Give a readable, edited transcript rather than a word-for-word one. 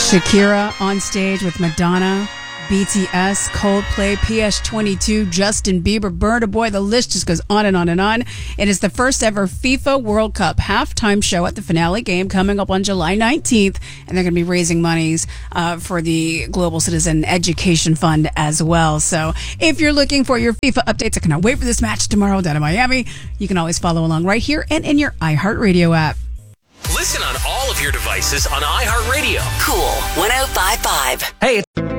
Shakira on stage with Madonna, BTS, Coldplay, PS22, Justin Bieber, Burna Boy. The list just goes on and on and on. It is the first ever FIFA World Cup halftime show at the finale game coming up on July 19th, and they're going to be raising monies for the Global Citizen Education Fund as well. So if you're looking for your FIFA updates, I cannot wait for this match tomorrow down in Miami. You can always follow along right here and in your iHeartRadio app. Listen on all of your devices on iHeartRadio. Cool 105.5. Hey,